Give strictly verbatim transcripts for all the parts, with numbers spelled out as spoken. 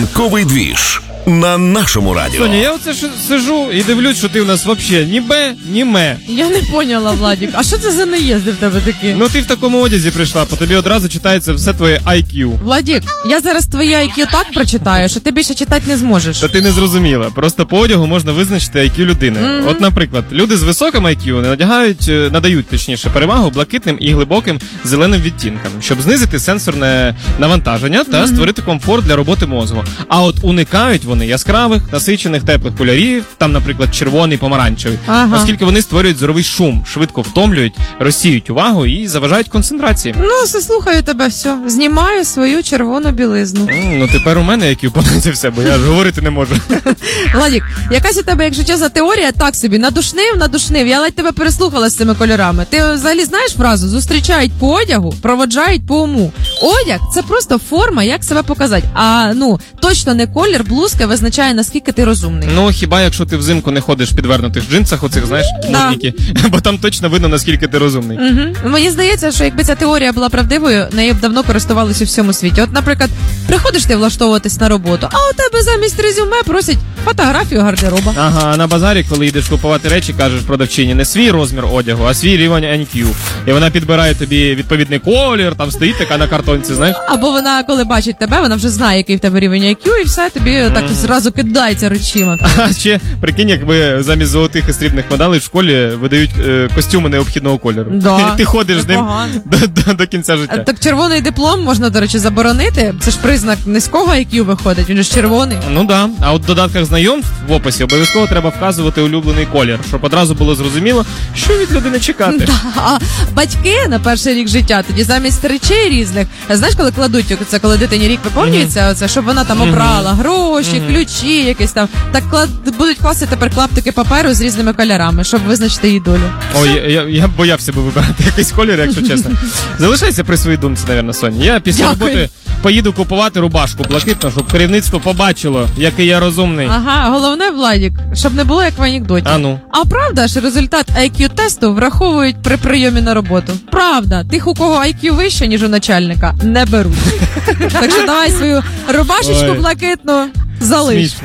Ранковий двіж на нашому радіо. Соня, я оце ж сижу і дивлюсь, що ти в нас взагалі ні бе, ні ме. Я не поняла, Владик. А що це за наїзди в тебе такі? Ну ти в такому одязі прийшла, по тобі одразу читається все твоє ай к'ю. Владик, я зараз твоє ай к'ю так прочитаю, що ти більше читати не зможеш. Та ти не зрозуміла. Просто по одягу можна визначити ай к'ю людини. Mm-hmm. От, наприклад, люди з високим ай к'ю надягають, надають, точніше, перевагу блакитним і глибоким зеленим відтінкам, щоб знизити сенсорне навантаження та mm-hmm. створити комфорт для роботи мозку. А от уникають вони яскравих, насичених, теплих кольорів, там, наприклад, червоний, помаранчевий, ага. оскільки вони створюють зоровий шум, швидко втомлюють, розсіють увагу і заважають концентрації. Ну, все, слухаю тебе, все. Знімаю свою червону білизну. Mm, ну, тепер у мене ай к'ю понизився, бо я ж говорити не можу. Владик, якась у тебе, якщо чесно, теорія так собі, надушнив, надушнив. Я ледь тебе переслухала з цими кольорами. Ти взагалі знаєш фразу? Зустрічають по одягу, проводжають по уму. Одяг – це просто форма, як себе показати. А, ну, точно не колір блузки визначає, наскільки ти розумний. Ну, хіба якщо ти взимку не ходиш в підвернутих джинсах, оцих, знаєш, модніки, да. бо там точно видно, наскільки ти розумний. Угу. Мені здається, що якби ця теорія була правдивою, нею б давно користувалися у всьому світі. От, наприклад, приходиш ти влаштовуватись на роботу, а у тебе замість резюме просять фотографію гардероба. Ага, а на базарі, коли йдеш купувати речі, кажеш продавчині не свій розмір одягу, а свій рівень ай к'ю. І вона підбирає тобі відповідний колір, там стоїть така на картонці, знаєш. Або вона, коли бачить тебе, вона вже знає, який в тебе рівень ай к'ю, і все, тобі mm. так зразу кидається речима. А ще, прикинь, якби замість золотих і срібних медалей в школі видають е, костюми необхідного кольору. Да, і ти ходиш з ним до, до, до кінця життя. Так червоний диплом можна, до речі, заборонити. Це ж признак низького ай к'ю виходить, він ж червоний. Ну да, а от в додатках знайомств в описі обов'язково треба вказувати улюблений колір, щоб одразу було зрозуміло, що від людини чекати. Да. А батьки на перший рік життя тоді замість речей різних, знаєш, коли кладуть, це коли дитині рік виповнюється, mm-hmm. оце, щоб вона там обрала гроші, mm-hmm. ключі, якісь там, так клад... будуть класти тепер клаптики паперу з різними кольорами, щоб визначити її долю. Ой, я, я, я боявся би вибирати якийсь колір, якщо чесно. Залишайся при своїй думці, навірно, Соня. Я після Дякую. роботи поїду купувати рубашку блакитну, щоб керівництво побачило, який я розумний. Ага, головне, Владик, щоб не було як в анекдоті. А ну. А правда ж, результат ай к'ю-тесту враховують при прийомі на роботу? Правда, тих, у кого ай к'ю вище, ніж у начальника, не беруть. Так що давай свою рубашечку Ой. блакитну залиш. Смішно.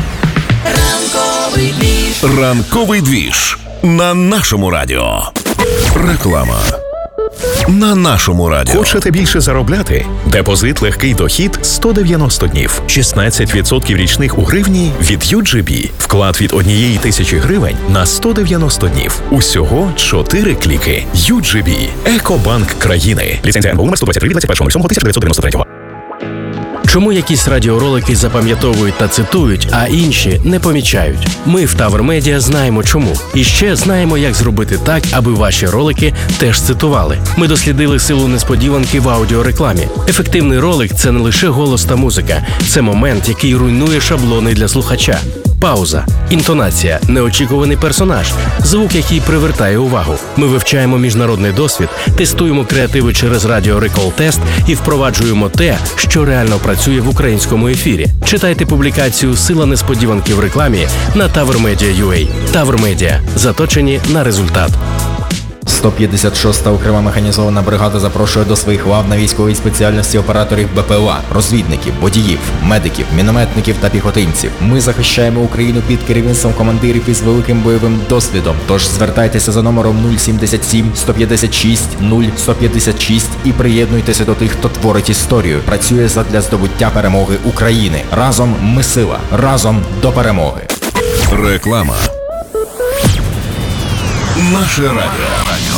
Ранковий двіж. Ранковий двіж на нашому радіо. Реклама. На нашому радіо. Хочете більше заробляти? Депозит легкий дохід сто дев'яносто днів. шістнадцять відсотків річних у гривні від ю джі бі. Вклад від однієї тисячі гривень на сто дев'яносто днів. Усього чотири кліки. ю джі бі. Екобанк країни. Ліцензія ен бе у номер сто двадцять три від двадцять першого сьомого тисяча дев'ятсот дев'яносто третього. Чому якісь радіоролики запам'ятовують та цитують, а інші не помічають? Ми в Тавр Медіа знаємо чому. І ще знаємо, як зробити так, аби ваші ролики теж цитували. Ми дослідили силу несподіванки в аудіорекламі. Ефективний ролик – це не лише голос та музика. Це момент, який руйнує шаблони для слухача. Пауза, інтонація, неочікуваний персонаж, звук, який привертає увагу. Ми вивчаємо міжнародний досвід, тестуємо креативи через радіо Recall Test і впроваджуємо те, що реально працює в українському ефірі. Читайте публікацію «Сила несподіванки в рекламі» на tavrmedia крапка ю а. Тавр Медіа. Заточені на результат. сто п'ятдесят шоста окрема механізована бригада запрошує до своїх лав на військовій спеціальності операторів бе пе о а, розвідників, водіїв, медиків, мінометників та піхотинців. Ми захищаємо Україну під керівництвом командирів із великим бойовим досвідом. Тож звертайтеся за номером нуль сімдесят сім сто п'ятдесят шість нуль сто п'ятдесят шість і приєднуйтеся до тих, хто творить історію, працює задля здобуття перемоги України. Разом ми сила, разом до перемоги. Реклама. Наше радіо.